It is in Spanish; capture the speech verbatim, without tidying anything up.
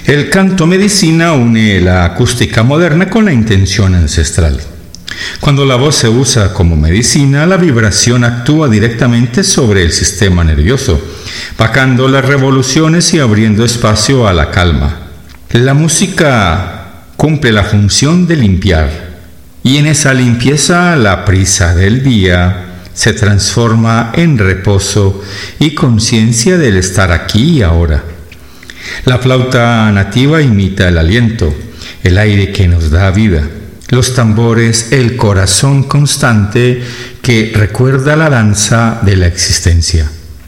El canto medicina une la acústica moderna con la intención ancestral. Cuando la voz se usa como medicina, la vibración actúa directamente sobre el sistema nervioso, pacando las revoluciones y abriendo espacio a la calma. La música cumple la función de limpiar, y en esa limpieza la prisa del día se transforma en reposo y conciencia del estar aquí y ahora. La flauta nativa imita el aliento, el aire que nos da vida. Los tambores, el corazón constante que recuerda la danza de la existencia.